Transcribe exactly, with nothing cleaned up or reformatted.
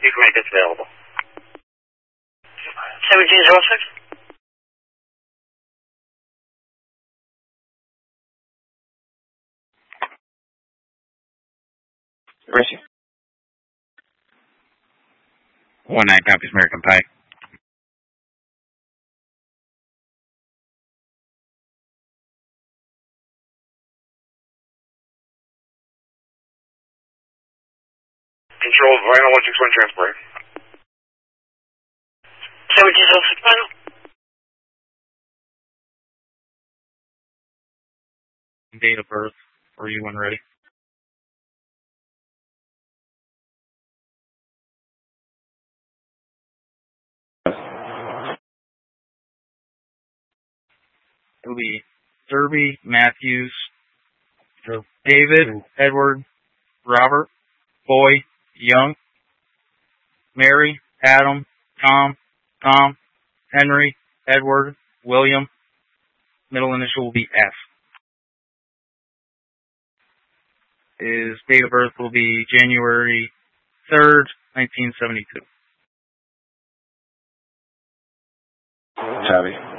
You can make this available. seventeen zero six. Rishi. One nine copies American Pie. Control, Vinyl one six one transport. seventeen zero six final. Date of birth for you when ready. It'll be Derby, Matthews, David, Edward, Robert, Boy, Young, Mary, Adam, Tom, Tom, Henry, Edward, William. Middle initial will be F. His date of birth will be January third, nineteen seventy-two. Tabby.